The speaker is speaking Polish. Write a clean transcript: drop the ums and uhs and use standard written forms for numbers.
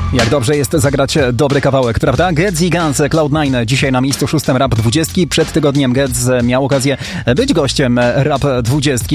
Jak dobrze jest zagrać dobry kawałek, prawda? Getz i Guns, Cloud9 dzisiaj na miejscu 6 Rap 20. Przed tygodniem Getz miał okazję być gościem Rap 20.